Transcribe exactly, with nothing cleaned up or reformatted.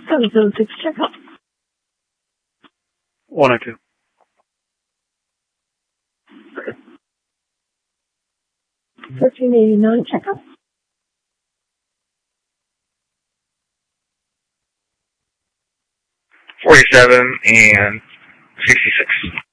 seven seven six checkup. one oh two. thirteen eighty-nine checkup. forty-seven and sixty-six.